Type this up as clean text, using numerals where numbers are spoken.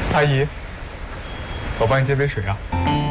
阿姨，我帮你接杯水啊。